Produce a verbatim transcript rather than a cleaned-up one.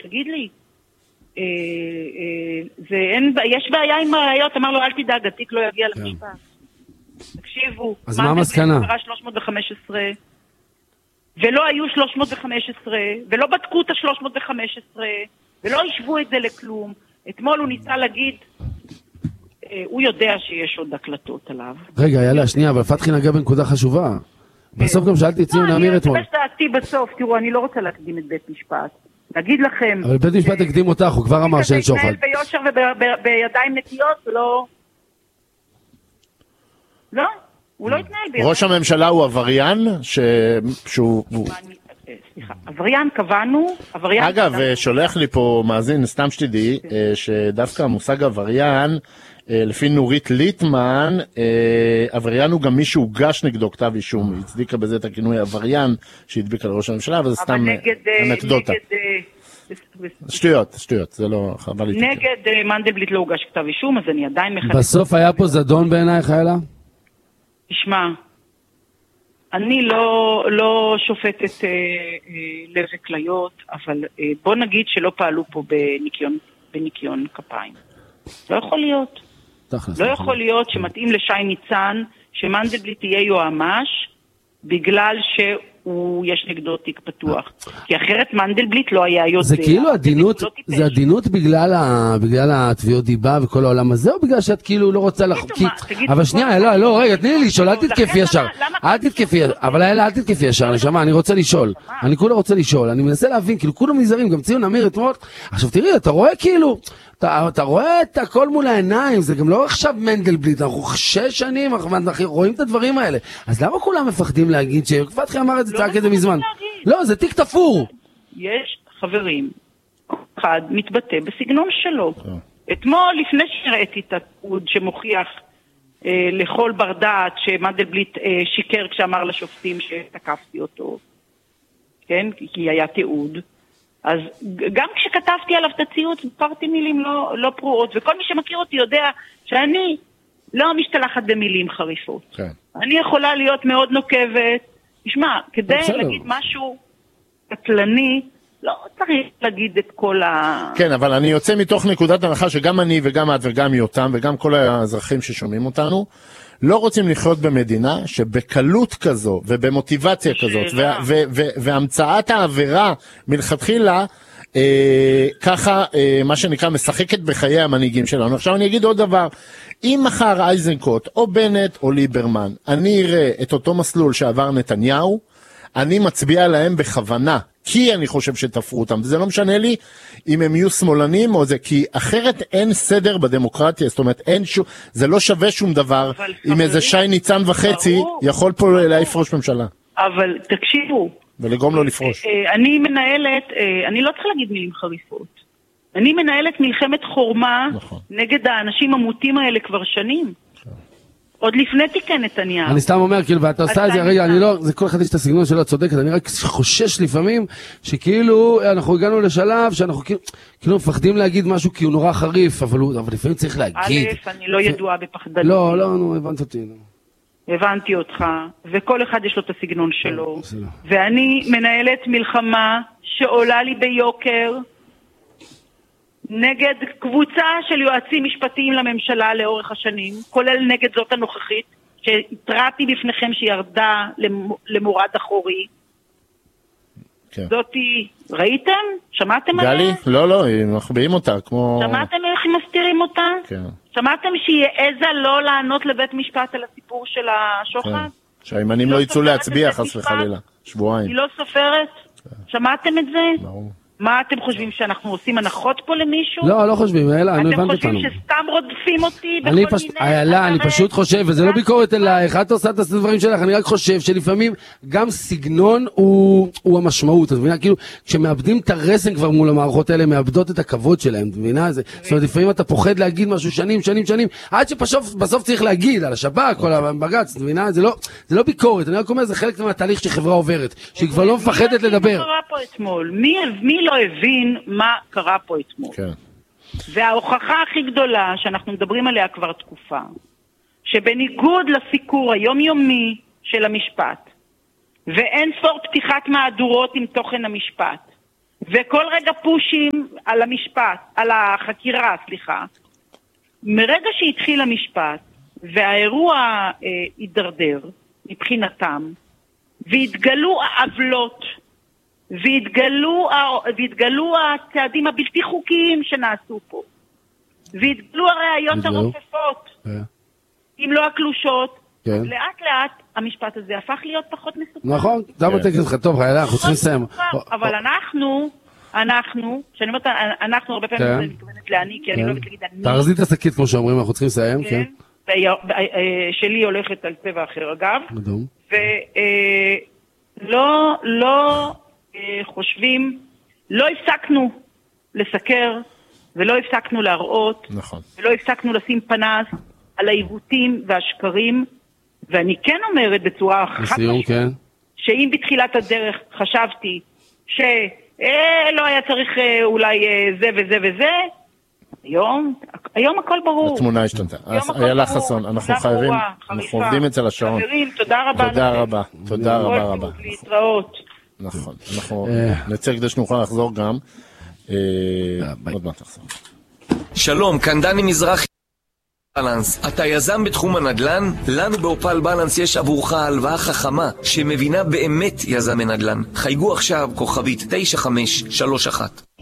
תגיד לי, אה, אה, זה אין, יש בעיה עם הראיות, אמר לו, אל תדאג, התיק לא יגיע כן. למשפט. תקשיבו. אז מה המסקנה? שלוש מאות וחמש עשרה, ולא היו שלוש מאות וחמש עשרה, ולא בדקו את ה-שלוש מאות וחמש עשרה, ולא ישבו את זה לכלום. אתמול הוא ניסה להגיד, אה, הוא יודע שיש עוד הקלטות עליו. רגע, יאללה, שנייה, אבל פתחי נגע בנקודה חשובה. בסוף גם שאלתי ציון אמיר אתמול. אני אקבל דעתי בסוף, תראו, אני לא רוצה להקדים את בית משפט. להגיד לכם... אבל בית משפט הקדים אותך, הוא כבר אמר שאין שוחד. להתנהל ביושר ובידיים נקיות, לא... לא, הוא לא יתנהל ביושר. ראש הממשלה הוא עבריין, שהוא... סליחה, עבריין קבענו, עבריין... אגב, שולח לי פה מאזין, סתם שתדעי, שדווקא המושג עבריין, לפי נורית ליטמן, עבריין הוא גם מי שהוגש נגדו כתב אישום, היא הצדיקה בזה את הכינוי עבריין שהדביקה לראש הממשלה, וזה סתם אנקדוטה. שטויות, שטויות, זה לא חבל לי. נגד מנדלבליט לא הוגש כתב אישום, אז אני עדיין מחלק... בסוף היה פה זדון בעינייך, אלה? תשמע, אני לא, לא שופטת אה, אה, לב וכליות, אבל אה, בוא נגיד שלא פעלו פה בניקיון, בניקיון כפיים. לא יכול להיות. לא יכול להיות שמתאים לשי ניצן שמנדלבליט תהיה יועמ"ש בגלל שהוא יש נגדו תיק פתוח. כי אחרת מנדלבליט לא היה יודע. זה כאילו עדינות, זה עדינות בגלל התביעות דיבה וכל העולם הזה, או בגלל שאת כאילו לא רוצה לחוקית? אבל שנייה, לא, לא, רגע, תני לי לשאול, אל תתקפי ישר. אל תתקפי, אבל אל תתקפי ישר, נשמה, אני רוצה לשאול. אני כולה רוצה לשאול, אני מנסה להבין, כאילו כולם נזהרים, גם ציון אמיר אתמול. עכשיו תראי, אתה רואה כאילו, אתה, אתה רואה את הכל מול העיניים, זה גם לא עכשיו מנדלבליט, אנחנו שש שנים, אנחנו רואים את הדברים האלה. אז למה כולם מפחדים להגיד שפתחי אמר את זה צעק את זה מזמן? לא, זה תיק תפור. יש חברים, אחד מתבטא בסגנון שלו. אתמול, לפני שראיתי את התיעוד שמוכיח אה, לכל בר דעת שמנדלבליט אה, שיקר כשאמר לשופטים שתקפתי אותו, כן? כי היה תיעוד. אז גם כשכתבתי עליו את הציוץ, פרתי מילים לא, לא פרועות, וכל מי שמכיר אותי יודע שאני לא משתלחת במילים חריפות. כן. אני יכולה להיות מאוד נוקבת. תשמע, כדי להגיד משהו קטלני, לא צריך להגיד את כל ה... כן, אבל אני יוצא מתוך נקודת הנחה שגם אני וגם את וגם יותם וגם כל האזרחים ששומעים אותנו, לא רוצים לחיות במדינה שבקלות כזו ובמוטיבציה כזאת והמצאת העבירה מלכתחילה אה, ככה אה, מה שנקרא משחקת בחיי המנהיגים שלנו. עכשיו אני אגיד עוד דבר, אם מחר אייזנקוט או בנט או ליברמן אני אראה את אותו מסלול שעבר נתניהו, אני מצביע להם בכוונה, כי אני חושב שתפרו אותם, וזה לא משנה לי אם הם יהיו שמאלנים או זה, כי אחרת אין סדר בדמוקרטיה, זאת אומרת, אין שום, זה לא שווה שום דבר, אם איזה שי ניצן וחצי יכול פה להעיף ראש ממשלה. אבל תקשיבו. ולגרום לו לפרוש. אני מנהלת, אני לא צריך להגיד מילים חריפות, אני מנהלת מלחמת חורמה נגד האנשים המוטים האלה כבר שנים. עוד לפני תיקן נתניהו. אני סתם אומר, כאילו, ואתה עושה את זה, רגע, אני לא, זה כל אחד יש את הסגנון שלו, צודקת, אני רק חושש לפעמים, שכאילו, אנחנו הגענו לשלב, שאנחנו כאילו מפחדים להגיד משהו, כי הוא נורא חריף, אבל לפעמים צריך להגיד. א', אני לא ידועה בפחדנות. לא, לא, נו, הבנת אותי. הבנתי אותך, וכל אחד יש לו את הסגנון שלו, ואני מנהלת מלחמה שעולה לי ביוקר, נגד קבוצה של יועצים משפטיים לממשלה לאורך השנים, כולל נגד זאת הנוכחית, שהתרעתי בפניכם שירדה למורד אחורי. כן. זאתי, ראיתם? שמעתם עליה? גלי? לא, לא, מחביאים אותה, כמו... שמעתם איך מסתירים אותה? כן. שמעתם שהיא העזה לא לענות לבית משפט על הסיפור של השוחד? כן. שהימנים לא יצאו להצביע, חס וחלילה. שבועיים. היא לא סופרת? כן. שמעתם את זה? ברור. מה אתם חושבים, שאנחנו עושים הנחות פה למישהו? לא, לא חושבים, אלה, אני הבנתי אותנו. אתם חושבים שסתם רודפים אותי בכל מיני... אלה, אני פשוט חושב, וזה לא ביקורת אלייך, את עושה את הדברים שלך, אני רק חושב שלפעמים גם סגנון הוא המשמעות, את מבינה? כאילו, כשמאבדים את הרסן כבר מול המערכות האלה, מאבדות את הכבוד שלהם, את מבינה? זאת אומרת, לפעמים אתה פוחד להגיד משהו שנים, שנים, שנים, עד שבסוף צריך להגיד על השב"כ, כל הבג"ץ, את מבינה? זה לא ביקורת, אני רק אומר, זה חלק מהתהליך שחברה עוברת, שהיא כבר לא מפחדת לדבר. מי לא הבין מה קרה פה אתמול. כן. וההוכחה הכי גדולה שאנחנו מדברים עליה כבר תקופה, שבניגוד לסיקור היומיומי של המשפט, ואין ספור פתיחת מהדורות עם תוכן המשפט, וכל רגע פושים על המשפט, על החקירה, סליחה. מרגע שהתחיל המשפט, והאירוע אה, הידרדר מבחינתם, והתגלו העוולות, והתגלו, והתגלו הצעדים הבלתי חוקיים שנעשו פה, והתגלו הראיות הרופפות, yeah. אם לא הקלושות, כן. לאט לאט המשפט הזה הפך להיות פחות מסוכן. נכון, זה מתקן לך טוב, אנחנו צריכים לסיים. אבל אנחנו, אנחנו, שאני אומרת, אנחנו הרבה פעמים אני מתכוונת לעני, כי אני לא אוהבת להגיד אני. תארזי את השקית כמו שאומרים, אנחנו צריכים לסיים, כן. שלי הולכת על צבע אחר אגב. ולא, לא חושבים, לא הפסקנו לסקר, ולא הפסקנו להראות, ולא הפסקנו לשים פנס על העיוותים והשקרים, ואני כן אומרת בצורה חד משמעית, כן. שאם בתחילת הדרך חשבתי שלא היה צריך אולי זה וזה וזה, היום, היום הכל ברור. התמונה השתנתה. איילה חסון, אנחנו חייבים, אנחנו עובדים אצל השעון. חברים, תודה רבה. תודה רבה, תודה רבה רבה. להתראות. נכון, אנחנו נצא כדי שנוכל לחזור גם. עוד מעט לחזור. שלום, כאן דני מזרחי. בלנס, אתה יזם בתחום הנדל"ן? לנו באופל בלנס יש עבורך הלוואה חכמה שמבינה באמת יזמי נדל"ן. חייגו עכשיו כוכבית תשע חמש שלוש אחת.